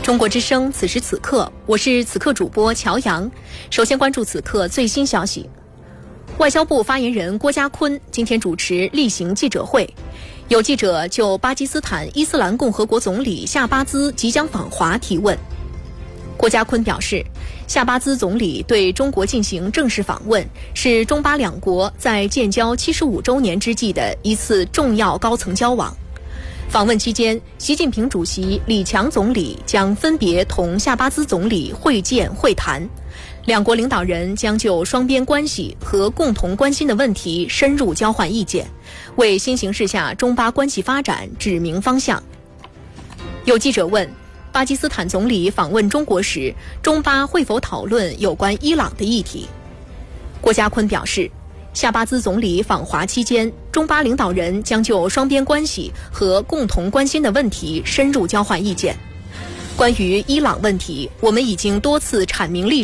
中国之声，此时此刻，我是此刻主播乔阳。首先关注此刻最新消息。外交部发言人郭家坤今天主持例行记者会，有记者就巴基斯坦伊斯兰共和国总理夏巴兹即将访华提问。郭家坤表示，夏巴兹总理对中国进行正式访问，是中巴两国在建交75周年之际的一次重要高层交往。访问期间，习近平主席、李强总理将分别同夏巴兹总理会见会谈，两国领导人将就双边关系和共同关心的问题深入交换意见，为新形势下中巴关系发展指明方向。有记者问，巴基斯坦总理访问中国时，中巴会否讨论有关伊朗的议题？郭家坤表示，夏巴兹总理访华期间，中巴领导人将就双边关系和共同关心的问题深入交换意见。关于伊朗问题，我们已经多次阐明立场。